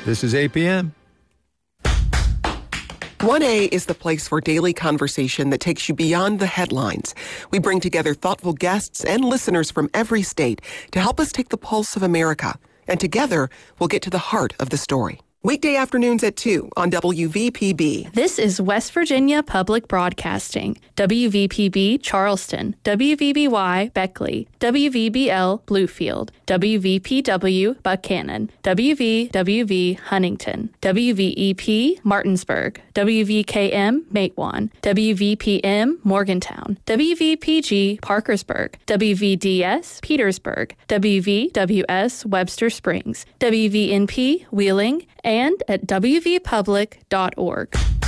This is APM. 1A is the place for daily conversation that takes you beyond the headlines. We bring together thoughtful guests and listeners from every state to help us take the pulse of America. And together, we'll get to the heart of the story. Weekday afternoons at 2 on WVPB. This is West Virginia Public Broadcasting, WVPB Charleston, WVBY Beckley, WVBL Bluefield, WVPW Buchanan, WVWV Huntington, WVEP Martinsburg, WVKM Matewan, WVPM Morgantown, WVPG Parkersburg, WVDS Petersburg, WVWS Webster Springs, WVNP Wheeling, and at wvpublic.org.